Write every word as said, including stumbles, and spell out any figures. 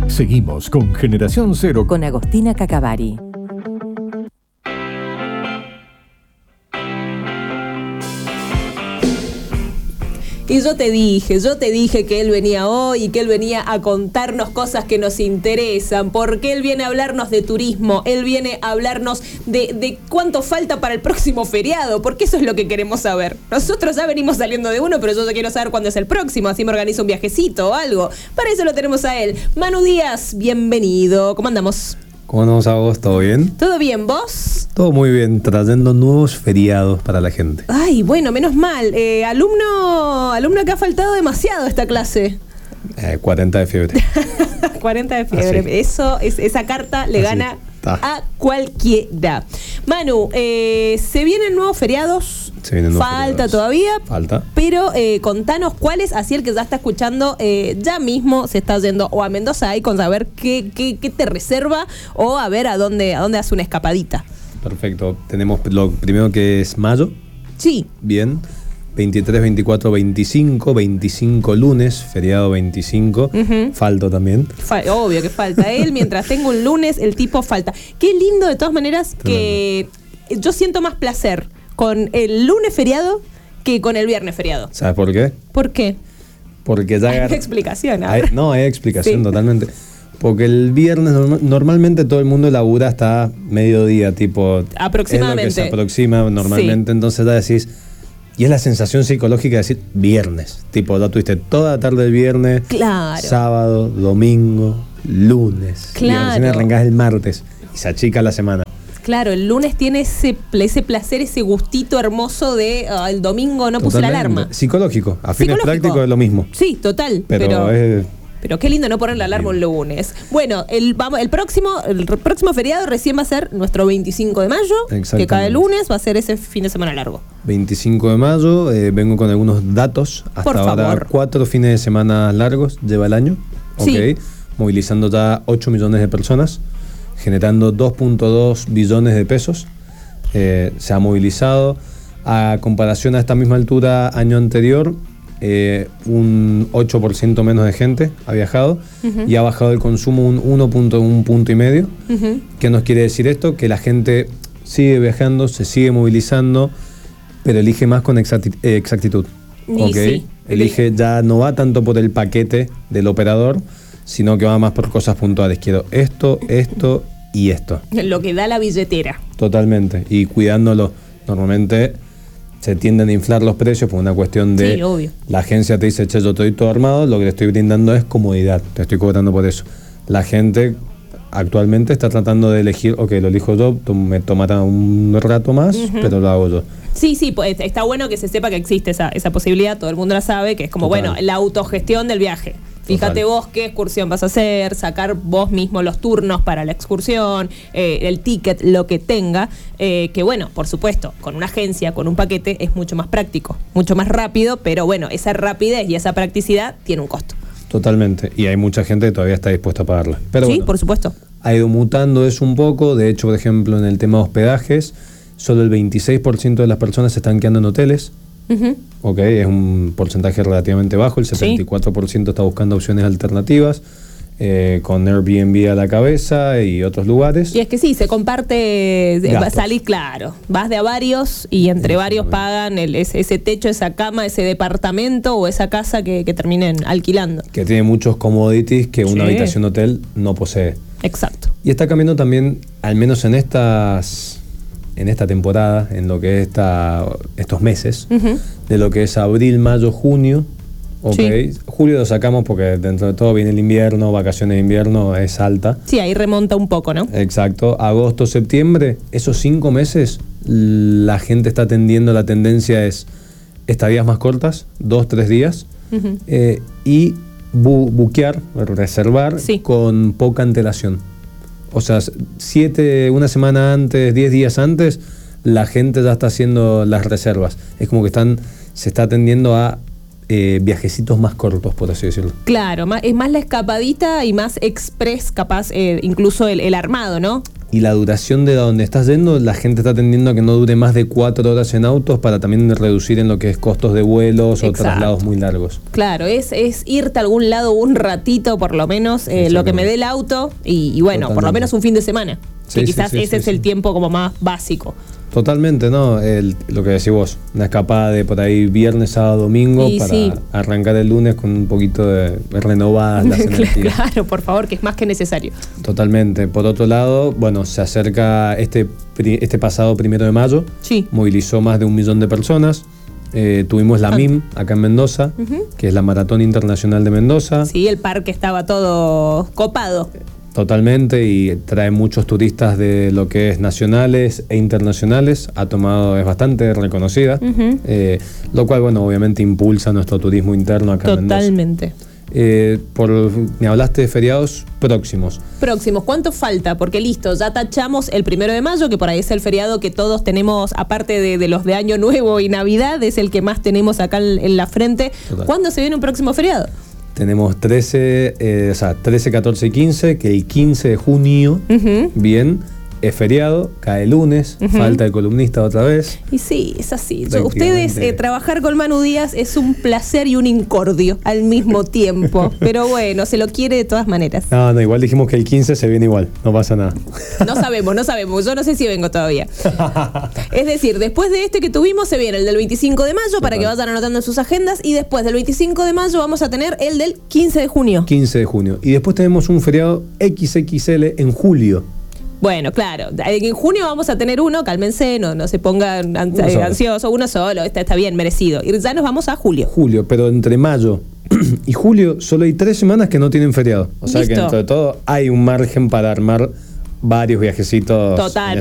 Seguimos con Generación Cero con Agostina Cacavari. Y yo te dije, yo te dije que él venía hoy y que él venía a contarnos cosas que nos interesan, porque él viene a hablarnos de turismo, él viene a hablarnos de, de cuánto falta para el próximo feriado, porque eso es lo que queremos saber. Nosotros ya venimos saliendo de uno, pero yo ya quiero saber cuándo es el próximo, así me organizo un viajecito o algo. Para eso lo tenemos a él. Manu Díaz, bienvenido. ¿Cómo andamos? ¿Cómo andamos a vos? ¿Todo bien? ¿Todo bien? ¿Vos? Todo muy bien, trayendo nuevos feriados para la gente. Ay, bueno, menos mal. Eh, alumno, alumno que ha faltado demasiado esta clase. Eh, cuarenta de fiebre. cuarenta de fiebre. Así. Eso, es, esa carta le Así. gana Ta. a cualquiera. Manu, eh, se vienen nuevos feriados. Se vienen nuevos Falta feriados. todavía. Falta. Pero eh, contanos cuáles, así el que ya está escuchando, eh, ya mismo se está yendo o a Mendoza ahí con saber qué, qué, qué te reserva o a ver a dónde, a dónde hace una escapadita. Perfecto. Tenemos lo primero que es mayo. Sí. Bien. veintitrés, veinticuatro, veinticinco. veinticinco lunes, feriado veinticinco. Uh-huh. Falto también. Fa- obvio que falta él. Mientras tengo un lunes, el tipo falta. Qué lindo de todas maneras que yo siento más placer con el lunes feriado que con el viernes feriado. ¿Sabes por qué? ¿Por qué? Porque ya... Hay agar- explicación. ¿Ah? Hay- no, hay explicación Sí. totalmente. Porque el viernes norma- normalmente todo el mundo labura hasta mediodía, tipo... Aproximadamente. Es lo que se aproxima normalmente, Sí. entonces ya decís... Y es la sensación psicológica de decir viernes. Tipo, ya tuviste toda la tarde el viernes, Claro. sábado, domingo, lunes. Claro. Y recién arrancás el martes y se achica la semana. Claro, el lunes tiene ese, pl- ese placer, ese gustito hermoso de ah, el domingo no puse la Totalmente. alarma. Psicológico. A fines Psicológico. prácticos es lo mismo. Sí, total. Pero, Pero, es... pero qué lindo no poner la alarma un lunes. Bueno, el, vamos, el próximo el r- próximo feriado recién va a ser nuestro veinticinco de mayo, que Exactamente. cada lunes va a ser ese fin de semana largo. veinticinco de mayo, eh, vengo con algunos datos. Hasta Por ahora, favor. cuatro fines de semana largos lleva el año. Sí. Ok. Movilizando ya ocho millones de personas, generando dos punto dos billones de pesos. Eh, se ha movilizado. A comparación a esta misma altura, año anterior, eh, un ocho por ciento menos de gente ha viajado. Ujú. Y ha bajado el consumo un uno punto uno punto y medio. Ujú. ¿Qué nos quiere decir esto? Que la gente sigue viajando, se sigue movilizando, pero elige más con exacti- eh, exactitud. Y ¿Ok? sí. Elige, ya no va tanto por el paquete del operador, sino que va más por cosas puntuales. Quiero esto, esto y esto. Lo que da la billetera. Totalmente. Y cuidándolo. Normalmente se tienden a inflar los precios por una cuestión de... Sí, obvio. La agencia te dice, che, yo estoy todo armado, lo que le estoy brindando es comodidad, te estoy cobrando por eso. La gente actualmente está tratando de elegir, ok, lo elijo yo, to- me tomará un rato más, Ujú. pero lo hago yo. Sí, sí, pues está bueno que se sepa que existe esa, esa posibilidad, todo el mundo la sabe, que es como, Total. bueno, la autogestión del viaje. Fíjate Total. vos qué excursión vas a hacer, sacar vos mismo los turnos para la excursión, eh, el ticket, lo que tenga, eh, que bueno, por supuesto, con una agencia, con un paquete, es mucho más práctico, mucho más rápido, pero bueno, esa rapidez y esa practicidad tiene un costo. Totalmente. Y hay mucha gente que todavía está dispuesta a pagarla. Pero sí, bueno, por supuesto. ha ido mutando eso un poco. De hecho, por ejemplo, en el tema de hospedajes, solo el veintiséis por ciento de las personas se están quedando en hoteles. Ujú. Ok, es un porcentaje relativamente bajo, el setenta y cuatro por ciento está buscando opciones alternativas, eh, con Airbnb a la cabeza y otros lugares. Y es que sí, se comparte, eh, Gastos. salís claro, vas de a varios y entre varios pagan el, ese, ese techo, esa cama, ese departamento o esa casa que, que terminen alquilando. Que tiene muchos commodities que una Sí. habitación de hotel no posee. Exacto. Y está cambiando también, al menos en estas en esta temporada, en lo que es esta, estos meses, Ujú. de lo que es abril, mayo, junio. Ok, Sí. julio lo sacamos porque dentro de todo viene el invierno, vacaciones de invierno, es alta. Sí, ahí remonta un poco, ¿no? Exacto, agosto, septiembre, esos cinco meses, la gente está tendiendo, la tendencia es estadías más cortas, dos, tres días, Ujú. eh, y bu- buquear, reservar Sí. con poca antelación. O sea, siete, una semana antes, diez días antes, la gente ya está haciendo las reservas. Es como que están, se está tendiendo a eh, viajecitos más cortos, por así decirlo. Claro, ma- es más la escapadita y más express, capaz, eh, incluso el, el armado, ¿no? y la duración de donde estás yendo, la gente está tendiendo a que no dure más de cuatro horas en autos para también reducir en lo que es costos de vuelos o Exacto. traslados muy largos. Claro, es, es irte a algún lado un ratito por lo menos, eh, lo que me dé el auto y, y bueno, Totalmente. por lo menos un fin de semana. Sí, que sí, quizás sí, ese sí, es sí. el tiempo como más básico. Totalmente, ¿no? El, lo que decís vos, una escapada de por ahí viernes, sábado, domingo Y para sí. arrancar el lunes con un poquito de renovadas las energías. Claro, por favor, que es más que necesario. Totalmente. Por otro lado, bueno, se acerca este, este pasado primero de mayo, Sí. movilizó más de un millón de personas. Eh, tuvimos la Ah. M I M acá en Mendoza, Ujú. que es la Maratón Internacional de Mendoza. Sí, el parque estaba todo copado. Totalmente, y trae muchos turistas de lo que es nacionales e internacionales. Ha tomado, es bastante reconocida, Ujú. eh, lo cual, bueno, obviamente impulsa nuestro turismo interno acá en Mendoza. Totalmente. Eh, por, me hablaste de feriados próximos. Próximos, ¿cuánto falta? Porque listo, ya tachamos el primero de mayo, que por ahí es el feriado que todos tenemos, aparte de, de los de Año Nuevo y Navidad, es el que más tenemos acá en, en la frente. Total. ¿Cuándo se viene un próximo feriado? Tenemos trece, eh, o sea, trece, catorce y quince, que el quince de junio, Ujú. bien, es feriado, cae lunes, Ujú. falta el columnista otra vez. Y sí, es así. Yo- Prácticamente. ustedes, eh, trabajar con Manu Díaz es un placer y un incordio al mismo tiempo. Pero bueno, se lo quiere de todas maneras. No, no, igual dijimos que el quince se viene igual, no pasa nada. No sabemos, no sabemos. Yo no sé si vengo todavía. Es decir, después de este que tuvimos, se viene el del veinticinco de mayo para que vayan anotando en sus agendas. Y después del veinticinco de mayo vamos a tener el del quince de junio. quince de junio. Y después tenemos un feriado equis equis ele en julio. Bueno, claro. En junio vamos a tener uno, cálmense, no, no se pongan an- Uno solo. ansiosos, uno solo. Está, está bien, merecido. Y ya nos vamos a julio. Julio, pero entre mayo y julio solo hay tres semanas que no tienen feriado. O sea que Listo. dentro de todo hay un margen para armar varios viajecitos. Total. en